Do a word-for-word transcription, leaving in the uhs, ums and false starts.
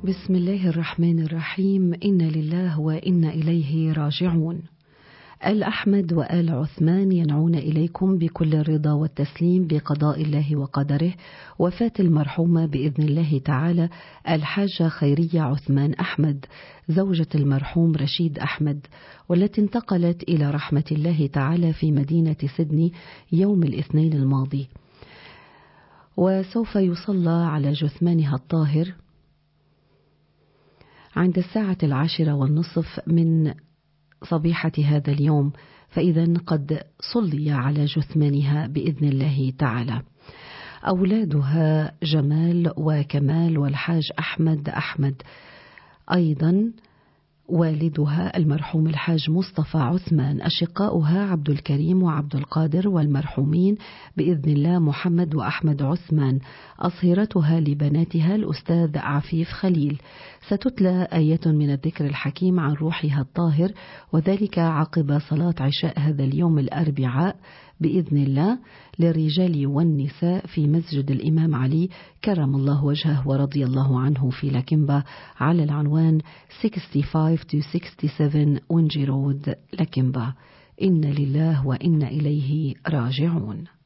بسم الله الرحمن الرحيم. إنا لله وإنا إليه راجعون. آل أحمد وآل عثمان ينعون إليكم بكل الرضا والتسليم بقضاء الله وقدره وفاة المرحومة بإذن الله تعالى الحاجة خيرية عثمان أحمد زوجة المرحوم رشيد أحمد، والتي انتقلت إلى رحمة الله تعالى في مدينة سيدني يوم الاثنين الماضي، وسوف يصلى على جثمانها الطاهر عند الساعة العاشرة والنصف من صبيحة هذا اليوم، فإذا قد صلي على جثمانها بإذن الله تعالى. أولادها جمال وكمال والحاج أحمد أحمد، أيضا والدها المرحوم الحاج مصطفى عثمان، أشقاؤها عبد الكريم وعبد القادر، والمرحومين بإذن الله محمد وأحمد عثمان، أصهرتها لبناتها الأستاذ عفيف خليل. ستتلى آية من الذكر الحكيم عن روحها الطاهر، وذلك عقب صلاة عشاء هذا اليوم الأربعاء بإذن الله للرجال والنساء في مسجد الإمام علي كرم الله وجهه ورضي الله عنه في لاكمبا على العنوان خمسة وستين to سبعة وستين وينجي رود لاكمبا. إن لله وإنا إليه راجعون.